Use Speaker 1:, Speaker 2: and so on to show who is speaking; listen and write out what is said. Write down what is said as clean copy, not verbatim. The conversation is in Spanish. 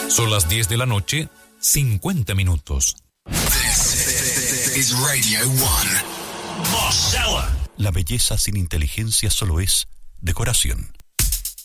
Speaker 1: Son las 10 de la noche, 50 minutos.
Speaker 2: This is Radio 1. Marcella.
Speaker 3: La belleza sin inteligencia solo es decoración.